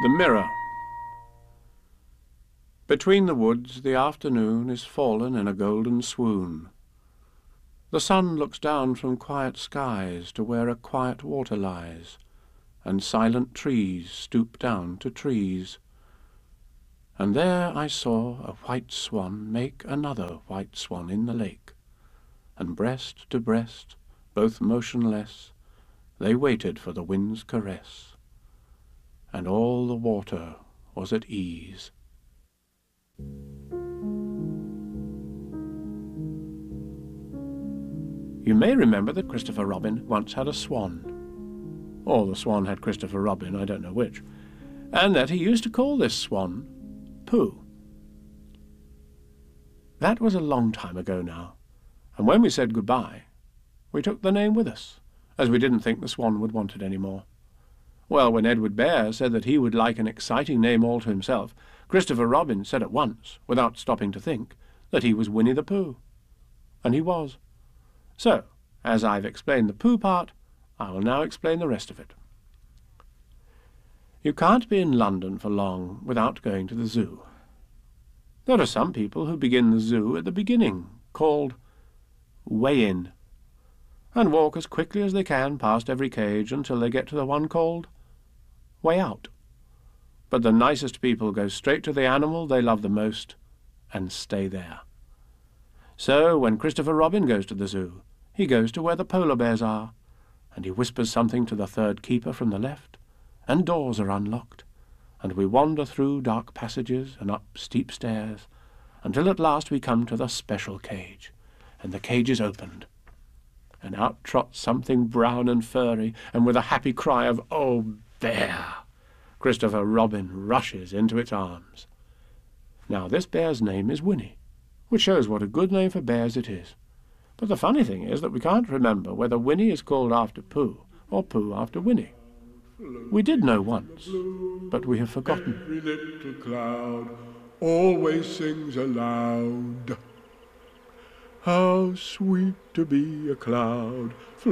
The Mirror. Between the woods the afternoon is fallen in a golden swoon. The sun looks down from quiet skies to where a quiet water lies, and silent trees stoop down to trees. And there I saw a white swan make another white swan in the lake, and breast to breast, both motionless, they waited for the wind's caress, and all the water was at ease. You may remember that Christopher Robin once had a swan, or the swan had Christopher Robin, I don't know which, and that he used to call this swan Pooh. That was a long time ago now, and when we said goodbye, we took the name with us, as we didn't think the swan would want it any more. Well, when Edward Bear said that he would like an exciting name all to himself, Christopher Robin said at once, without stopping to think, that he was Winnie the Pooh. And he was. So, as I've explained the Pooh part, I will now explain the rest of it. You can't be in London for long without going to the zoo. There are some people who begin the zoo at the beginning, called Way In, and walk as quickly as they can past every cage until they get to the one called Way Out. But the nicest people go straight to the animal they love the most and stay there. So when Christopher Robin goes to the zoo, he goes to where the polar bears are, and he whispers something to the third keeper from the left, and doors are unlocked, and we wander through dark passages and up steep stairs, until at last we come to the special cage, and the cage is opened, and out trots something brown and furry, and with a happy cry of "Oh, bear!" Christopher Robin rushes into its arms. Now this bear's name is Winnie, which shows what a good name for bears it is. But the funny thing is that we can't remember whether Winnie is called after Pooh or Pooh after Winnie. We did know once, but we have forgotten. Every little cloud always sings aloud. How sweet to be a cloud